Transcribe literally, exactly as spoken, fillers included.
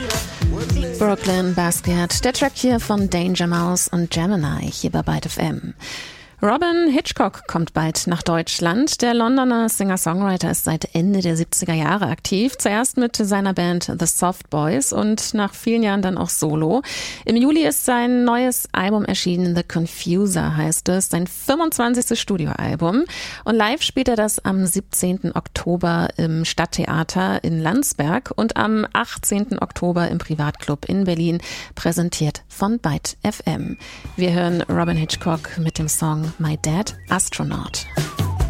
Brooklyn Basket, der Track hier von Danger Mouse und Gemini hier bei Byte F M. Robin Hitchcock kommt bald nach Deutschland. Der Londoner Singer-Songwriter ist seit Ende der siebziger Jahre aktiv. Zuerst mit seiner Band The Soft Boys und nach vielen Jahren dann auch solo. Im Juli ist sein neues Album erschienen, The Confuser heißt es, sein fünfundzwanzigstes Studioalbum. Und live spielt er das am siebzehnten Oktober im Stadttheater in Landsberg und am achtzehnten Oktober im Privatclub in Berlin, präsentiert von Byte F M. Wir hören Robin Hitchcock mit dem Song My Dad, Astronaut.